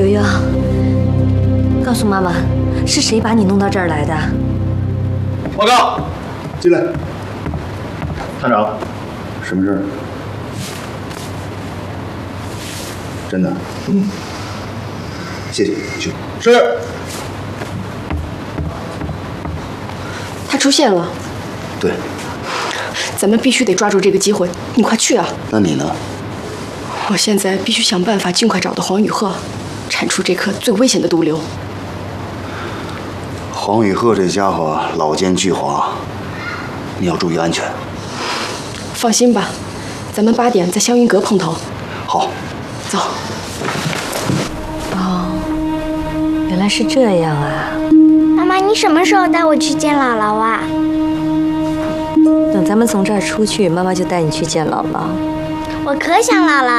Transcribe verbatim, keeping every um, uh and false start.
悠悠，告诉妈妈，是谁把你弄到这儿来的？ 报告， 进来。 探长， 什么事儿？真的？嗯。谢谢，去。 是。 他出现了。 对。 咱们必须得抓住这个机会，你快去啊！ 那你呢？ 我现在必须想办法尽快找到黄雨鹤，铲除这颗最危险的毒瘤。 黄雨鹤这家伙老奸巨猾，你要注意安全。 放心吧，咱们八点在香云阁碰头。 好， 走。 哦，原来是这样啊！ 妈妈，你什么时候带我去见姥姥啊？ 等咱们从这儿出去，妈妈就带你去见姥姥。 我可想姥姥。